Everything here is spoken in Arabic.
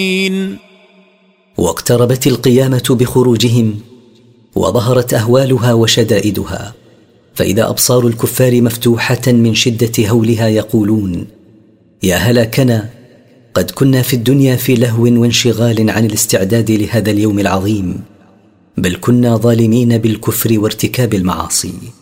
واقتربت القيامة بخروجهم، وظهرت أهوالها وشدائدها، فإذا أبصار الكفار مفتوحة من شدة هولها يقولون: يا هلاكنا، قد كنا في الدنيا في لهو وانشغال عن الاستعداد لهذا اليوم العظيم، بل كنا ظالمين بالكفر وارتكاب المعاصي.